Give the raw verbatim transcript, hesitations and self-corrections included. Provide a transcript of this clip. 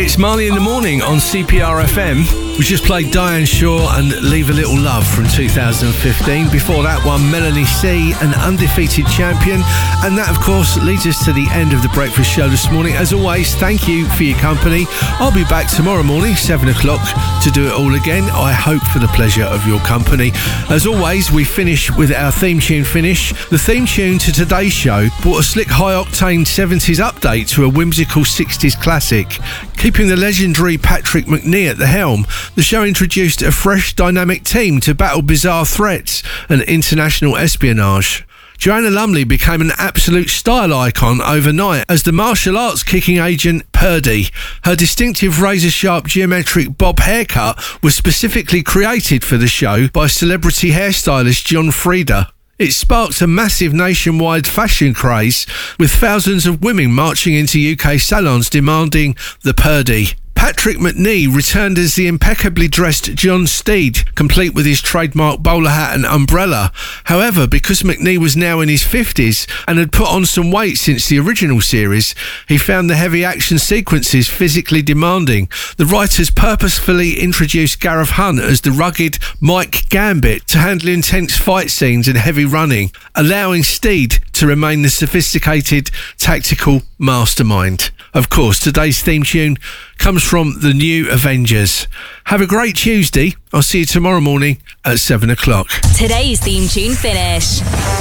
It's Marley in the Morning on C P R F M. We just played Diane Shaw and Leave a Little Love from two thousand fifteen. Before that one, Melanie C, an undefeated champion. And that, of course, leads us to the end of the breakfast show this morning. As always, thank you for your company. I'll be back tomorrow morning, seven o'clock, to do it all again. I hope for the pleasure of your company. As always, we finish with our theme tune finish. The theme tune to today's show brought a slick high-octane seventies update to a whimsical sixties classic. Keeping the legendary Patrick Macnee at the helm, the show introduced a fresh, dynamic team to battle bizarre threats and international espionage. Joanna Lumley became an absolute style icon overnight as the martial arts kicking agent Purdy. Her distinctive razor-sharp geometric bob haircut was specifically created for the show by celebrity hairstylist John Frieda. It sparked a massive nationwide fashion craze, with thousands of women marching into U K salons demanding the Purdy. Patrick Macnee returned as the impeccably dressed John Steed, complete with his trademark bowler hat and umbrella. However, because Macnee was now in his fifties and had put on some weight since the original series, he found the heavy action sequences physically demanding. The writers purposefully introduced Gareth Hunt as the rugged Mike Gambit to handle intense fight scenes and heavy running, allowing Steed to remain the sophisticated tactical mastermind. Of course, today's theme tune comes from the New Avengers. Have a great Tuesday. I'll see you tomorrow morning at seven o'clock. Today's theme tune finish.